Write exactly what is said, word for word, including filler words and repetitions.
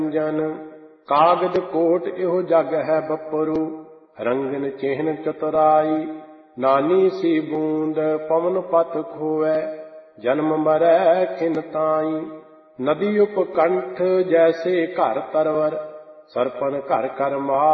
ਜਨ ਕਾਗਦ ਕੋਟ ਇਹੋ ਜਗ ਹੈ ਬਪਰੂ, ਰੰਗਨ ਚਿਹਨ ਚਤੁਰਾਈ। ਨਾਨੀ ਸੀ ਬੂੰਦ ਪਵਨ ਪਤ ਖੋਵੈ, ਜਨਮ ਮਰੈ ਖਿਨ ਤਾਈ। ਨਦੀ ਉਪਕੰਠ ਜੈਸੇ ਘਰ ਤਰਵਰ, ਸਰਪਨ ਘਰ ਕਰ ਮਾਰ।